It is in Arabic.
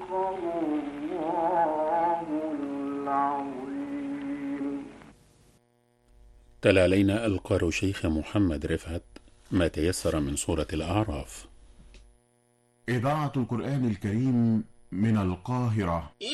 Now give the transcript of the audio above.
الله العظيم. تلا علينا القارئ شيخ محمد رفعت ما تيسر من سورة الأعراف. إذاعة القرآن الكريم من القاهرة.